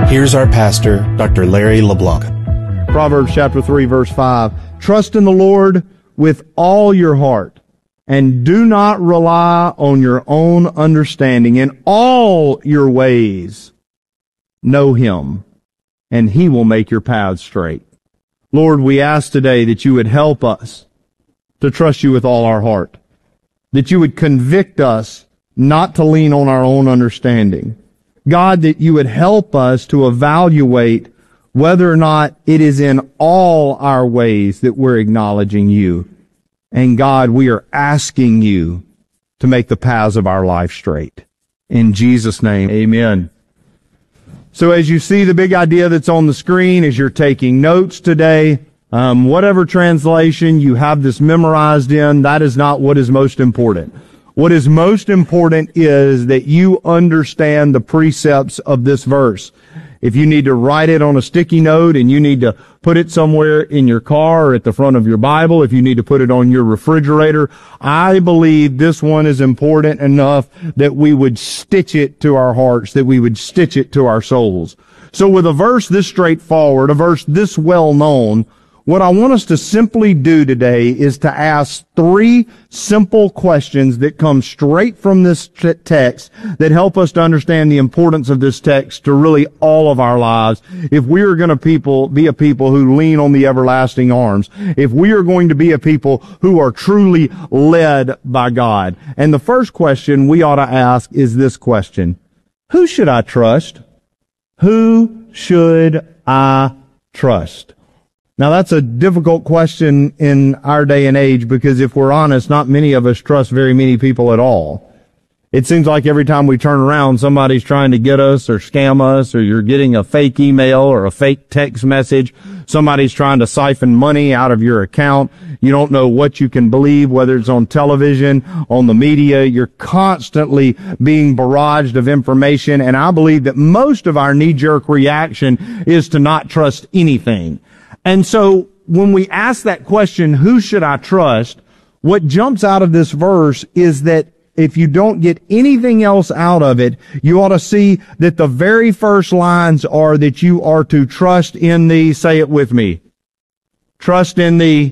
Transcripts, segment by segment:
Here's our pastor, Dr. Larry LeBlanc. Proverbs chapter 3, verse 5. Trust in the Lord with all your heart, and do not rely on your own understanding. In all your ways, know Him, and He will make your paths straight. Lord, we ask today that you would help us to trust you with all our heart, that you would convict us not to lean on our own understanding. God, that you would help us to evaluate whether or not it is in all our ways that we're acknowledging you. And God, we are asking you to make the paths of our life straight. In Jesus' name, amen. So as you see the big idea that's on the screen, as you're taking notes today, whatever translation you have this memorized in, that is not what is most important. What is most important is that you understand the precepts of this verse. If you need to write it on a sticky note and you need to put it somewhere in your car or at the front of your Bible, if you need to put it on your refrigerator, I believe this one is important enough that we would stitch it to our hearts, that we would stitch it to our souls. So with a verse this straightforward, a verse this well known, what I want us to simply do today is to ask three simple questions that come straight from this text that help us to understand the importance of this text to really all of our lives. If we are going to be a people who lean on the everlasting arms, if we are going to be a people who are truly led by God. And the first question we ought to ask is this question: who should I trust? Who should I trust? Now that's a difficult question in our day and age because if we're honest, not many of us trust very many people at all. It seems like every time we turn around, somebody's trying to get us or scam us, or you're getting a fake email or a fake text message. Somebody's trying to siphon money out of your account. You don't know what you can believe, whether it's on television, on the media. You're constantly being barraged of information, and I believe that most of our knee-jerk reaction is to not trust anything. And so when we ask that question, who should I trust, what jumps out of this verse is that if you don't get anything else out of it, you ought to see that the very first lines are that you are to trust in the, say it with me, trust in the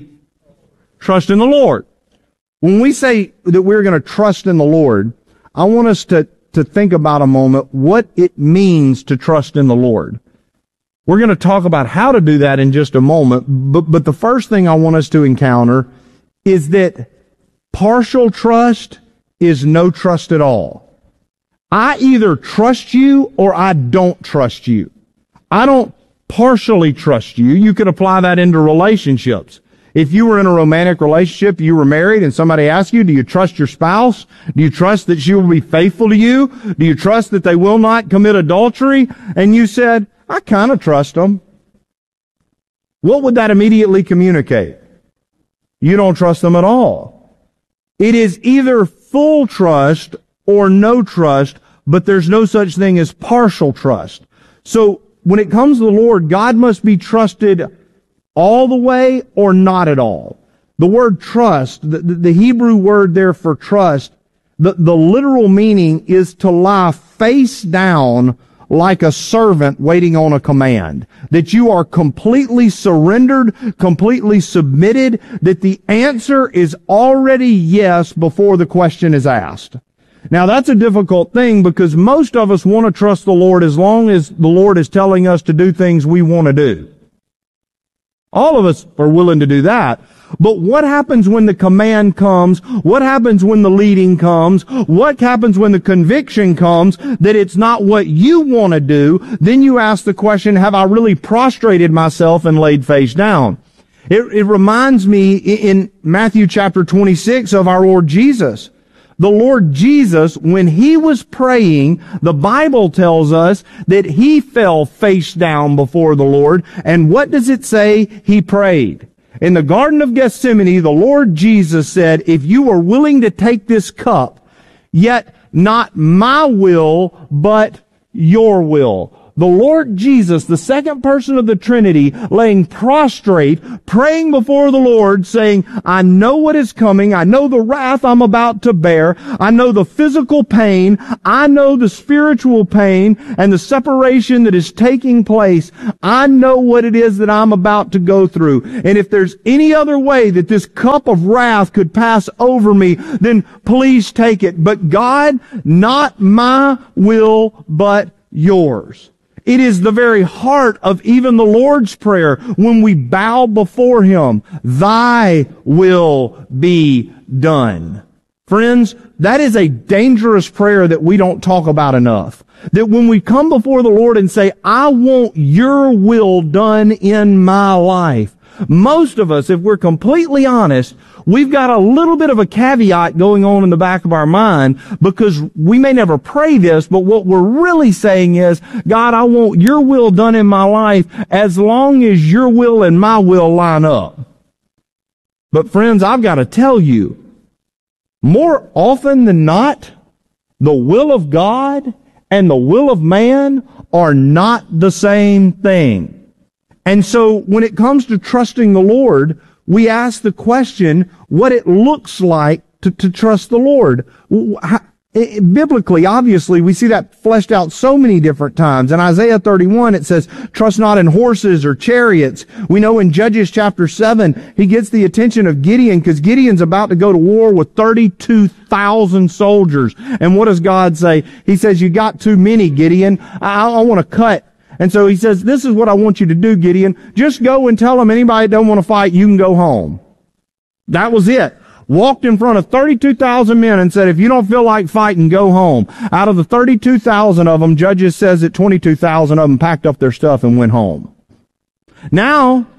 Lord. When we say that we're going to trust in the Lord, I want us to think about a moment what it means to trust in the Lord. We're going to talk about how to do that in just a moment, but the first thing I want us to encounter is that partial trust is no trust at all. I either trust you or I don't trust you. I don't partially trust you. You could apply that into relationships. If you were in a romantic relationship, you were married, and somebody asked you, do you trust your spouse? Do you trust that she will be faithful to you? Do you trust that they will not commit adultery? And you said, I kind of trust them. What would that immediately communicate? You don't trust them at all. It is either full trust or no trust, but there's no such thing as partial trust. So when it comes to the Lord, God must be trusted all the way or not at all. The word trust, the Hebrew word there for trust, the literal meaning is to lie face down like a servant waiting on a command, that you are completely surrendered, completely submitted, that the answer is already yes before the question is asked. Now that's a difficult thing because most of us want to trust the Lord as long as the Lord is telling us to do things we want to do. All of us are willing to do that. But what happens when the command comes? What happens when the leading comes? What happens when the conviction comes that it's not what you want to do? Then you ask the question, have I really prostrated myself and laid face down? It reminds me in Matthew chapter 26 of our Lord Jesus. The Lord Jesus, when he was praying, the Bible tells us that he fell face down before the Lord. And what does it say? He prayed. In the Garden of Gethsemane, the Lord Jesus said, if you are willing to take this cup, yet not my will, but your will. the Lord Jesus, the second person of the Trinity, laying prostrate, praying before the Lord, saying, I know what is coming. I know the wrath I'm about to bear. I know the physical pain. I know the spiritual pain and the separation that is taking place. I know what it is that I'm about to go through. And if there's any other way that this cup of wrath could pass over me, then please take it. But God, not my will, but yours. It is the very heart of even the Lord's Prayer when we bow before Him. Thy will be done. Friends, that is a dangerous prayer that we don't talk about enough. That when we come before the Lord and say, I want your will done in my life, most of us, if we're completely honest, we've got a little bit of a caveat going on in the back of our mind, because we may never pray this, but what we're really saying is, God, I want your will done in my life as long as your will and my will line up. But friends, I've got to tell you, more often than not, the will of God and the will of man are not the same thing. And so when it comes to trusting the Lord, we ask the question what it looks like to trust the Lord. Biblically, obviously, we see that fleshed out so many different times. In Isaiah 31, it says, trust not in horses or chariots. We know in Judges chapter 7, he gets the attention of Gideon because Gideon's about to go to war with 32,000 soldiers. And what does God say? He says, you got too many, Gideon. I want to cut. And so he says, this is what I want you to do, Gideon. Just go and tell them anybody that don't want to fight, you can go home. That was it. Walked in front of 32,000 men and said, if you don't feel like fighting, go home. Out of the 32,000 of them, Judges says that 22,000 of them packed up their stuff and went home. Now,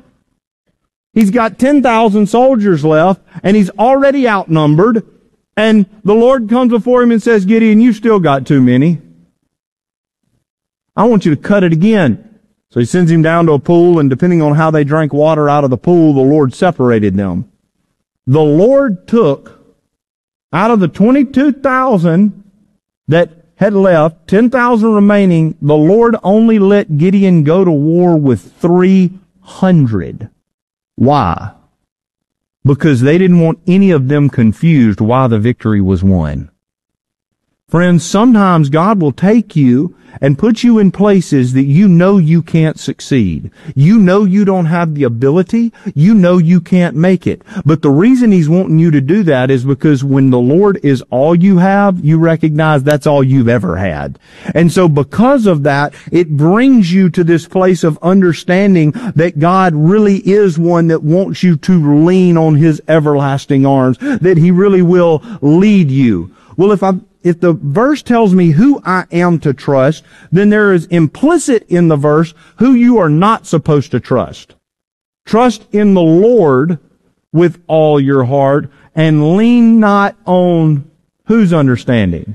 he's got 10,000 soldiers left, and he's already outnumbered, and the Lord comes before him and says, Gideon, you still got too many. I want you to cut it again. So he sends him down to a pool, and depending on how they drank water out of the pool, the Lord separated them. The Lord took, out of the 22,000 that had left, 10,000 remaining, the Lord only let Gideon go to war with 300. Why? Because they didn't want any of them confused why the victory was won. Friends, sometimes God will take you and put you in places that you know you can't succeed. You know you don't have the ability. You know you can't make it. But the reason He's wanting you to do that is because when the Lord is all you have, you recognize that's all you've ever had. And so because of that, it brings you to this place of understanding that God really is one that wants you to lean on His everlasting arms, that He really will lead you. Well, if the verse tells me who I am to trust, then there is implicit in the verse who you are not supposed to trust. Trust in the Lord with all your heart and lean not on whose understanding?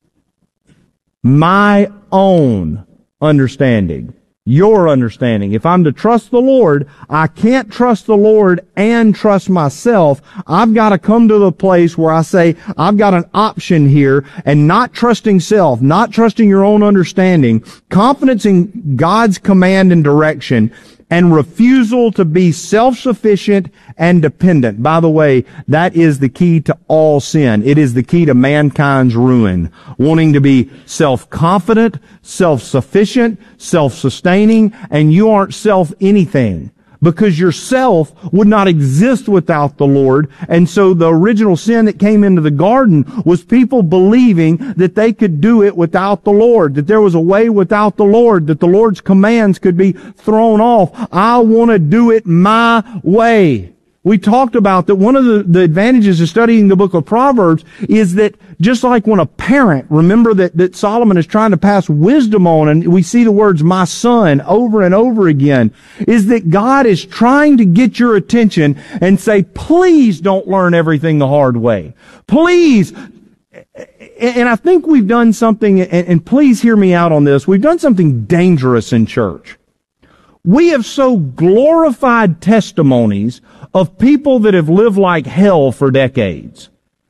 My own understanding. Your understanding. If I'm to trust the Lord, I can't trust the Lord and trust myself. I've got to come to the place where I say, I've got an option here, and not trusting self, not trusting your own understanding, confidence in God's command and direction, and refusal to be self-sufficient and dependent. By the way, that is the key to all sin. It is the key to mankind's ruin. Wanting to be self-confident, self-sufficient, self-sustaining, and you aren't self-anything. Because yourself would not exist without the Lord. And so the original sin that came into the garden was people believing that they could do it without the Lord, that there was a way without the Lord, that the Lord's commands could be thrown off. I want to do it my way. We talked about that one of the advantages of studying the book of Proverbs is that just like when a parent, remember that Solomon is trying to pass wisdom on, and we see the words, my son, over and over again, is that God is trying to get your attention and say, please don't learn everything the hard way. Please. And I think we've done something, and please hear me out on this, we've done something dangerous in church. We have so glorified testimonies of people that have lived like hell for decades.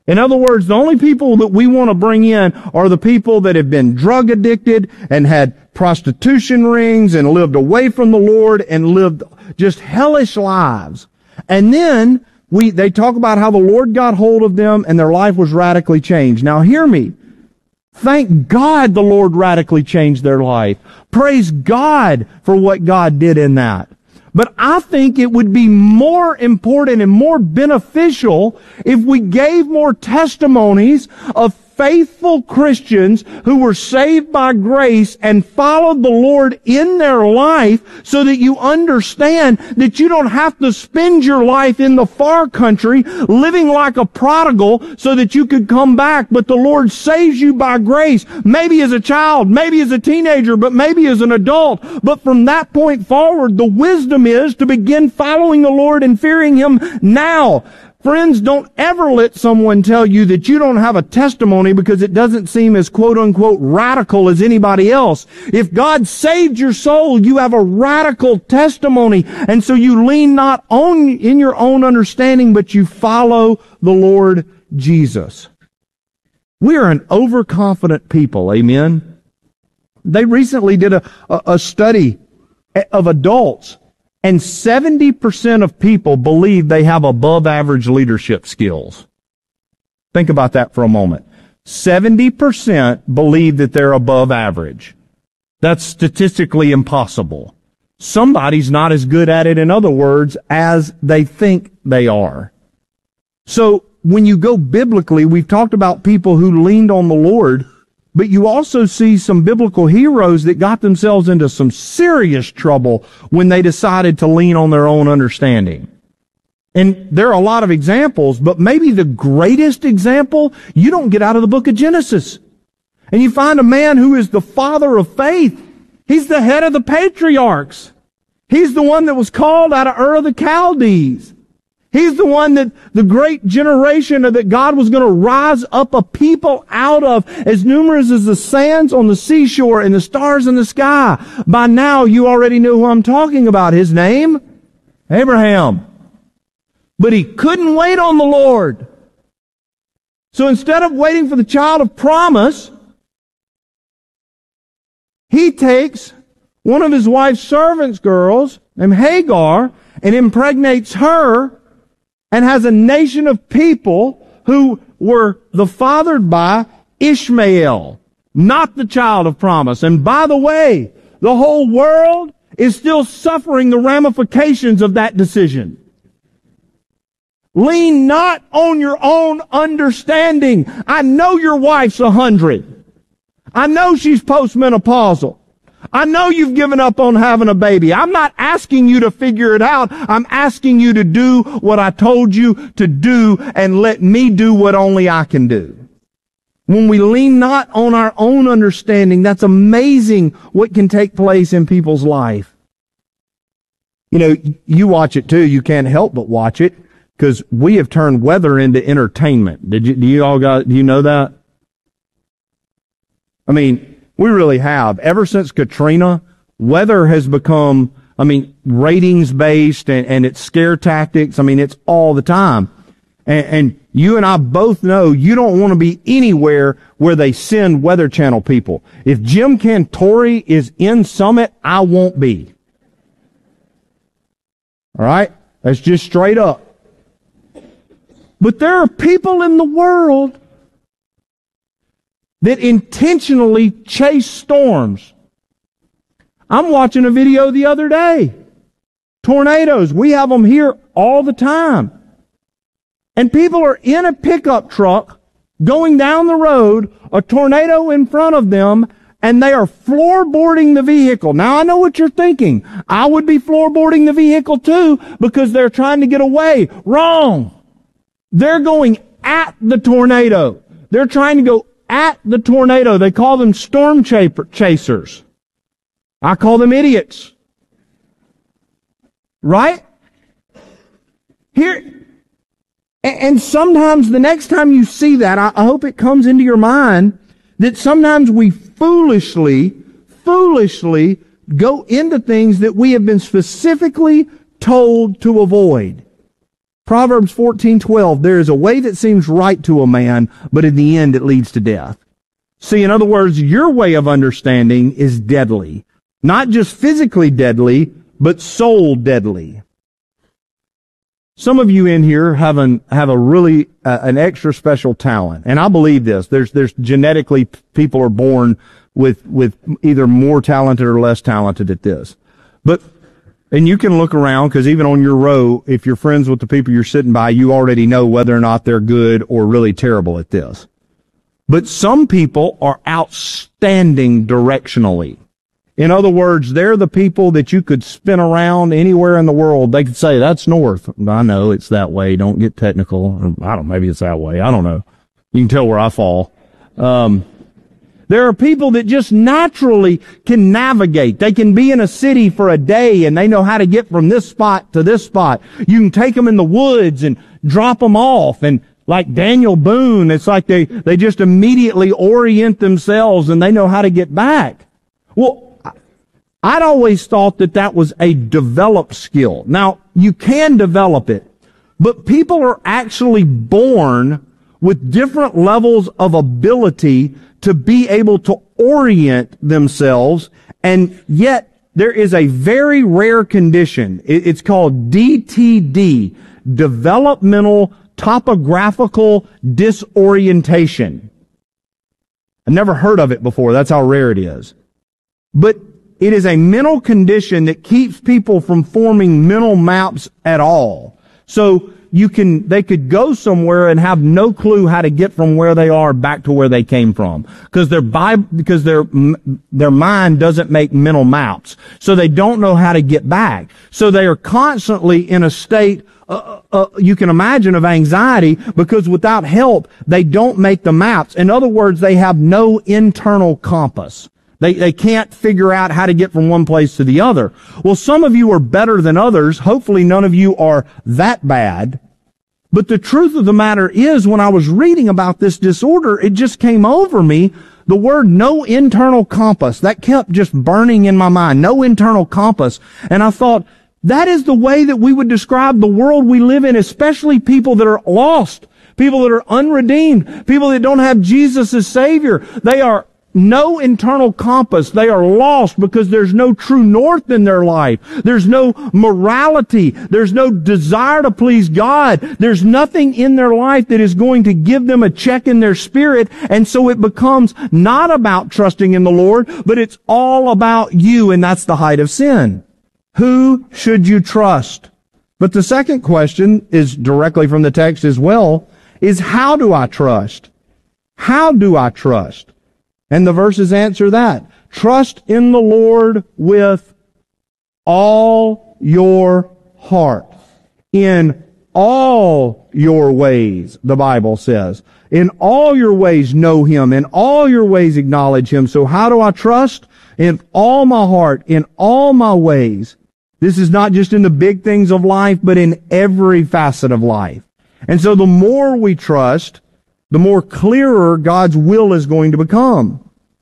In other words, the only people that we want to bring in are the people that have been drug addicted and had prostitution rings and lived away from the Lord and lived just hellish lives. And then they talk about how the Lord got hold of them and their life was radically changed. Now hear me. Thank God the Lord radically changed their life. Praise God for what God did in that. But I think it would be more important and more beneficial if we gave more testimonies of faithful Christians who were saved by grace and followed the Lord in their life, so that you understand that you don't have to spend your life in the far country living like a prodigal so that you could come back. But the Lord saves you by grace, maybe as a child, maybe as a teenager, but maybe as an adult. But from that point forward, the wisdom is to begin following the Lord and fearing Him now. Friends, don't ever let someone tell you that you don't have a testimony because it doesn't seem as quote-unquote radical as anybody else. If God saved your soul, you have a radical testimony. And so you lean not on in your own understanding, but you follow the Lord Jesus. We are an overconfident people, amen? They recently did a study of adults, and 70% of people believe they have above average leadership skills. Think about that for a moment. 70% believe that they're above average. That's statistically impossible. Somebody's not as good at it, in other words, as they think they are. So when you go biblically, we've talked about people who leaned on the Lord, but you also see some biblical heroes that got themselves into some serious trouble when they decided to lean on their own understanding. And there are a lot of examples, but maybe the greatest example, you don't get out of the book of Genesis. And you find a man who is the father of faith. He's the head of the patriarchs. He's the one that was called out of Ur of the Chaldees. He's the one that the great generation that God was going to rise up a people out of, as numerous as the sands on the seashore and the stars in the sky. By now, you already know who I'm talking about. His name? Abraham. But he couldn't wait on the Lord. So instead of waiting for the child of promise, he takes one of his wife's servants' girls, named Hagar, and impregnates her, and has a nation of people who were fathered by Ishmael, not the child of promise. And by the way, the whole world is still suffering the ramifications of that decision. Lean not on your own understanding. I know your wife's 100. I know she's postmenopausal. I know you've given up on having a baby. I'm not asking you to figure it out. I'm asking you to do what I told you to do and let me do what only I can do. When we lean not on our own understanding, that's amazing what can take place in people's life. You know, you watch it too. You can't help but watch it because we have turned weather into entertainment. Do you know that? I mean, we really have. Ever since Katrina, weather has become, ratings based and it's scare tactics. It's all the time. And you and I both know you don't want to be anywhere where they send Weather Channel people. If Jim Cantore is in Summit, I won't be. All right? That's just straight up. But there are people in the world that intentionally chase storms. I'm watching a video the other day. Tornadoes. We have them here all the time. And people are in a pickup truck going down the road, a tornado in front of them, and they are floorboarding the vehicle. Now I know what you're thinking. I would be floorboarding the vehicle too because they're trying to get away. Wrong. They're going at the tornado. They're trying to go at the tornado. They call them storm chasers. I call them idiots. Right? Here, and sometimes the next time you see that, I hope it comes into your mind that sometimes we foolishly go into things that we have been specifically told to avoid. Proverbs 14:12, there is a way that seems right to a man, but in the end it leads to death. See, in other words, your way of understanding is deadly. Not just physically deadly, but soul deadly. Some of you in here have a really an extra special talent, and I believe this. There's genetically people are born with either more talented or less talented at this. And you can look around, because even on your row, if you're friends with the people you're sitting by, you already know whether or not they're good or really terrible at this. But some people are outstanding directionally. In other words, they're the people that you could spin around anywhere in the world. They could say, that's north. I know it's that way. Don't get technical. Maybe it's that way. I don't know. You can tell where I fall. There are people that just naturally can navigate. They can be in a city for a day and they know how to get from this spot to this spot. You can take them in the woods and drop them off. And like Daniel Boone, it's like they just immediately orient themselves and they know how to get back. Well, I'd always thought that was a developed skill. Now, you can develop it, but people are actually born with different levels of ability to be able to orient themselves, and yet there is a very rare condition. It's called DTD, developmental topographical disorientation. I've never heard of it before. That's how rare it is. But it is a mental condition that keeps people from forming mental maps at all. So they could go somewhere and have no clue how to get from where they are back to where they came from. Because their mind doesn't make mental maps. So they don't know how to get back. So they are constantly in a state, you can imagine, of anxiety, because without help, they don't make the maps. In other words, they have no internal compass. They can't figure out how to get from one place to the other. Well, some of you are better than others. Hopefully none of you are that bad. But the truth of the matter is, when I was reading about this disorder, it just came over me. The word no internal compass, that kept just burning in my mind. No internal compass. And I thought, that is the way that we would describe the world we live in, especially people that are lost, people that are unredeemed, people that don't have Jesus as Savior. They are no internal compass. They are lost because there's no true north in their life. There's no morality. There's no desire to please God. There's nothing in their life that is going to give them a check in their spirit. And so it becomes not about trusting in the Lord, but it's all about you, and that's the height of sin. Who should you trust? But the second question is directly from the text as well, is how do I trust? How do I trust? And the verses answer that. Trust in the Lord with all your heart. In all your ways, the Bible says. In all your ways know Him. In all your ways acknowledge Him. So how do I trust? In all my heart, in all my ways. This is not just in the big things of life, but in every facet of life. And so the more we trust, the more clearer God's will is going to become.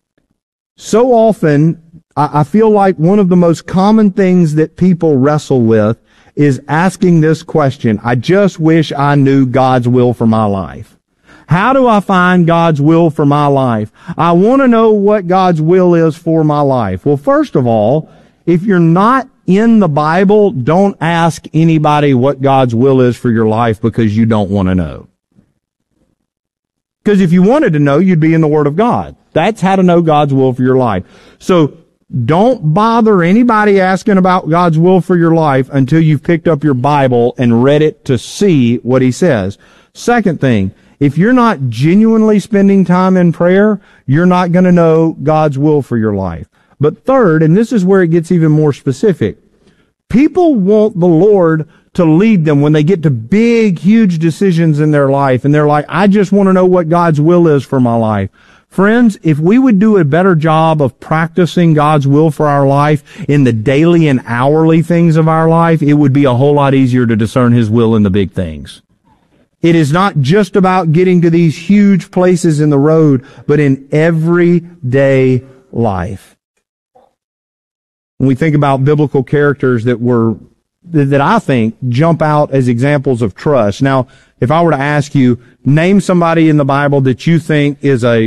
So often, I feel like one of the most common things that people wrestle with is asking this question: I just wish I knew God's will for my life. How do I find God's will for my life? I want to know what God's will is for my life. Well, first of all, if you're not in the Bible, don't ask anybody what God's will is for your life, because you don't want to know. Because if you wanted to know, you'd be in the Word of God. That's how to know God's will for your life. So don't bother anybody asking about God's will for your life until you've picked up your Bible and read it to see what He says. Second thing, if you're not genuinely spending time in prayer, you're not going to know God's will for your life. But third, and this is where it gets even more specific, people want the Lord to lead them when they get to big, huge decisions in their life, and they're like, I just want to know what God's will is for my life. Friends, if we would do a better job of practicing God's will for our life in the daily and hourly things of our life, it would be a whole lot easier to discern His will in the big things. It is not just about getting to these huge places in the road, but in everyday life. When we think about biblical characters that were that I think jump out as examples of trust. Now, if I were to ask you, name somebody in the Bible that you think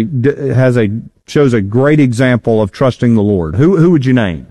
shows a great example of trusting the Lord, who would you name?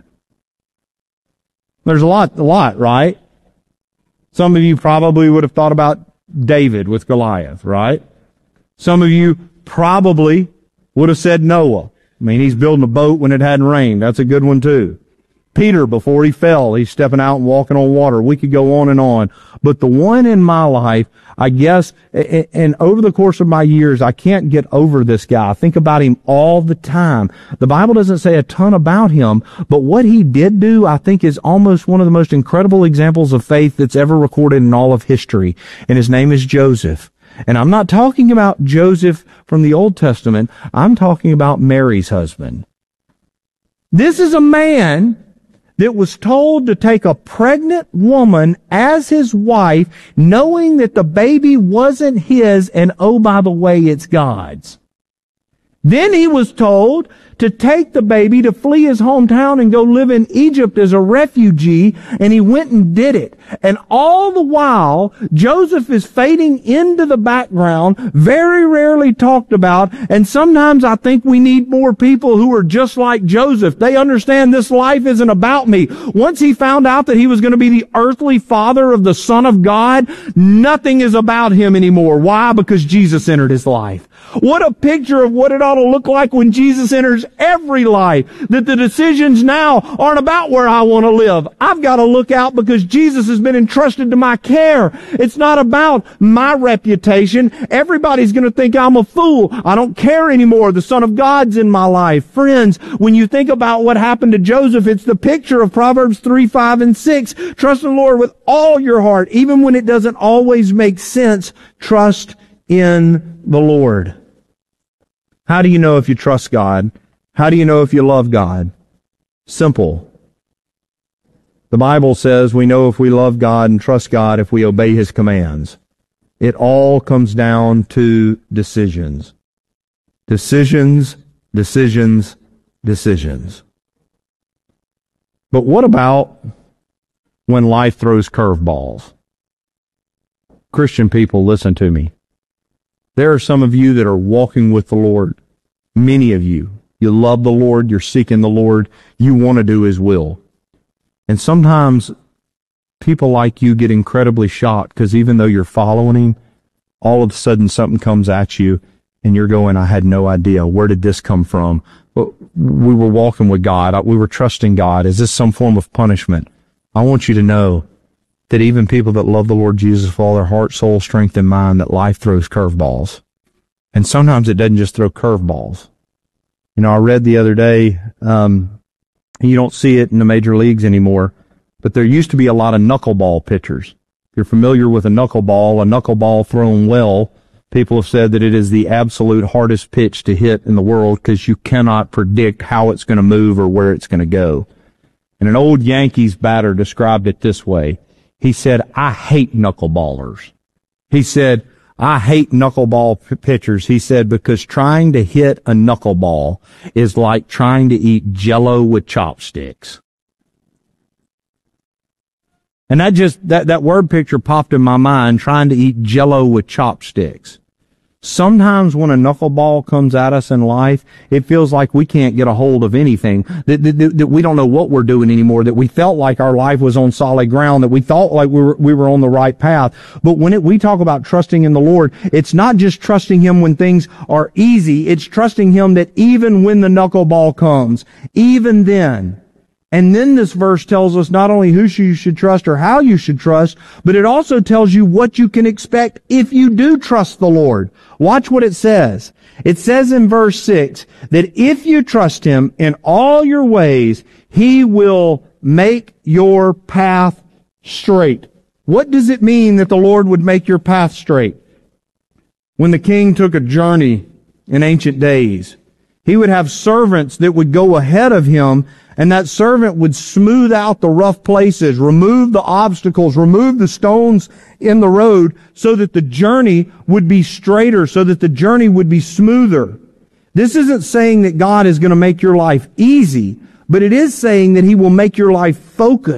There's a lot, right? Some of you probably would have thought about David with Goliath, right? Some of you probably would have said Noah. I mean, he's building a boat when it hadn't rained. That's a good one too. Peter, before he fell, he's stepping out and walking on water. We could go on and on. But the one in my life, I guess, and over the course of my years, I can't get over this guy. I think about him all the time. The Bible doesn't say a ton about him, but what he did do, I think, is almost one of the most incredible examples of faith that's ever recorded in all of history. And his name is Joseph. And I'm not talking about Joseph from the Old Testament. I'm talking about Mary's husband. This is a man that was told to take a pregnant woman as his wife, knowing that the baby wasn't his, and oh, by the way, it's God's. Then he was told to take the baby, to flee his hometown and go live in Egypt as a refugee, and he went and did it. And all the while, Joseph is fading into the background, very rarely talked about, and sometimes I think we need more people who are just like Joseph. They understand this life isn't about me. Once he found out that he was going to be the earthly father of the Son of God, nothing is about him anymore. Why? Because Jesus entered his life. What a picture of what it ought to look like when Jesus enters every life. That the decisions now aren't about where I want to live. I've got to look out because Jesus has been entrusted to my care. It's not about my reputation. Everybody's going to think I'm a fool. I don't care anymore. The Son of God's in my life. Friends, when you think about what happened to Joseph, it's the picture of Proverbs 3, 5, and 6. Trust in the Lord with all your heart, even when it doesn't always make sense. Trust in the Lord. How do you know if you trust God? How do you know if you love God? Simple. The Bible says we know if we love God and trust God if we obey His commands. It all comes down to decisions. Decisions, decisions, decisions. But what about when life throws curveballs? Christian people, listen to me. There are some of you that are walking with the Lord. Many of you. You love the Lord. You're seeking the Lord. You want to do His will. And sometimes people like you get incredibly shocked because even though you're following Him, all of a sudden something comes at you and you're going, I had no idea. Where did this come from? Well, we were walking with God. We were trusting God. Is this some form of punishment? I want you to know that even people that love the Lord Jesus with all their heart, soul, strength, and mind, that life throws curveballs. And sometimes it doesn't just throw curveballs. You know, I read the other day, you don't see it in the major leagues anymore, but there used to be a lot of knuckleball pitchers. If you're familiar with a knuckleball thrown well, people have said that it is the absolute hardest pitch to hit in the world because you cannot predict how it's going to move or where it's going to go. And an old Yankees batter described it this way. He said, I hate knuckleballers. He said, I hate knuckleball pitchers. He said, because trying to hit a knuckleball is like trying to eat Jell-O with chopsticks. And that word picture popped in my mind, trying to eat Jell-O with chopsticks. Sometimes when a knuckleball comes at us in life, it feels like we can't get a hold of anything, that we don't know what we're doing anymore, that we felt like our life was on solid ground, that we thought like we were on the right path. But when we talk about trusting in the Lord, it's not just trusting Him when things are easy, it's trusting Him that even when the knuckleball comes, even then. And then this verse tells us not only who you should trust or how you should trust, but it also tells you what you can expect if you do trust the Lord. Watch what it says. It says in verse 6 that if you trust Him in all your ways, He will make your path straight. What does it mean that the Lord would make your path straight? When the king took a journey in ancient days, he would have servants that would go ahead of him, and that servant would smooth out the rough places, remove the obstacles, remove the stones in the road so that the journey would be straighter, so that the journey would be smoother. This isn't saying that God is going to make your life easy, but it is saying that He will make your life focused,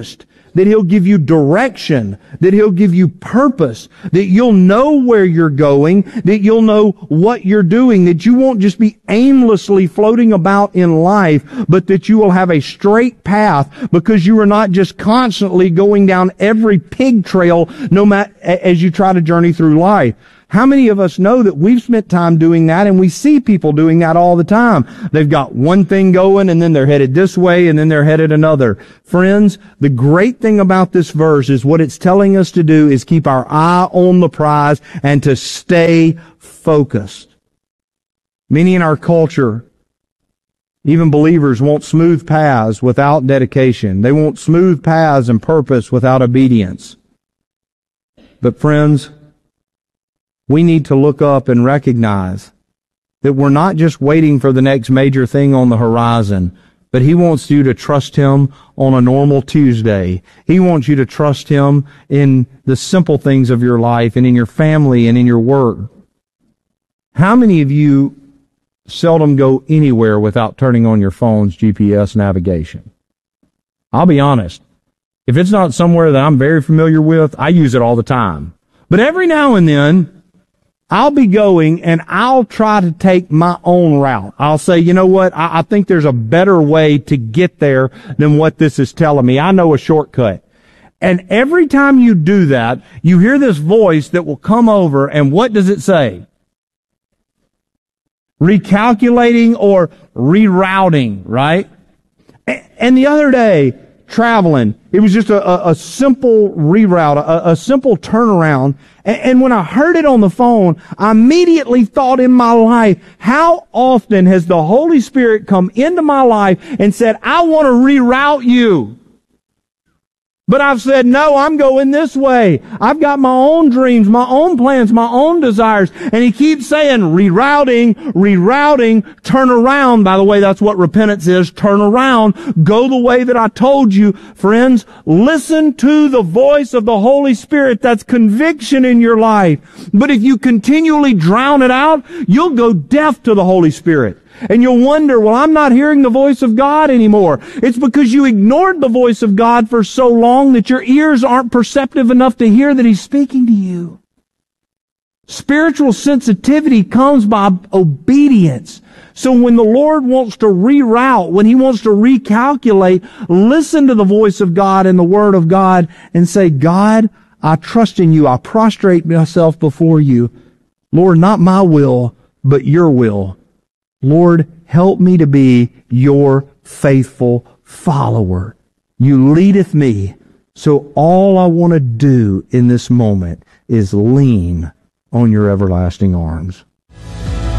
that He'll give you direction, that He'll give you purpose, that you'll know where you're going, that you'll know what you're doing, that you won't just be aimlessly floating about in life, but that you will have a straight path because you are not just constantly going down every pig trail no matter as you try to journey through life. How many of us know that we've spent time doing that, and we see people doing that all the time? They've got one thing going, and then they're headed this way, and then they're headed another. Friends, the great thing about this verse is what it's telling us to do is keep our eye on the prize and to stay focused. Many in our culture, even believers, want smooth paths without dedication. They want smooth paths and purpose without obedience. But friends, we need to look up and recognize that we're not just waiting for the next major thing on the horizon, but He wants you to trust Him on a normal Tuesday. He wants you to trust Him in the simple things of your life and in your family and in your work. How many of you seldom go anywhere without turning on your phone's GPS navigation? I'll be honest. If it's not somewhere that I'm very familiar with, I use it all the time. But every now and then, I'll be going and I'll try to take my own route. I'll say, you know what? I think there's a better way to get there than what this is telling me. I know a shortcut. And every time you do that, you hear this voice that will come over, and what does it say? Recalculating or rerouting, right? And the other day, traveling, it was just a simple reroute, a simple turnaround. And when I heard it on the phone, I immediately thought in my life, how often has the Holy Spirit come into my life and said, I want to reroute you? But I've said, no, I'm going this way. I've got my own dreams, my own plans, my own desires. And He keeps saying, rerouting, turn around. By the way, that's what repentance is. Turn around. Go the way that I told you. Friends, listen to the voice of the Holy Spirit. That's conviction in your life. But if you continually drown it out, you'll go deaf to the Holy Spirit. And you'll wonder, well, I'm not hearing the voice of God anymore. It's because you ignored the voice of God for so long that your ears aren't perceptive enough to hear that He's speaking to you. Spiritual sensitivity comes by obedience. So when the Lord wants to reroute, when He wants to recalculate, listen to the voice of God and the Word of God and say, God, I trust in You. I prostrate myself before You. Lord, not my will, but Your will. Lord, help me to be Your faithful follower. You leadeth me. So all I want to do in this moment is lean on Your everlasting arms.